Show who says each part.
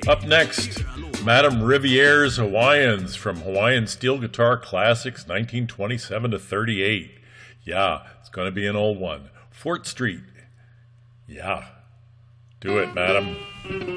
Speaker 1: Up next, Madame Riviere's Hawaiians from Hawaiian Steel Guitar Classics 1927 to 38. Yeah, it's going to be an old one. Fort Street. Yeah. Do it, madam.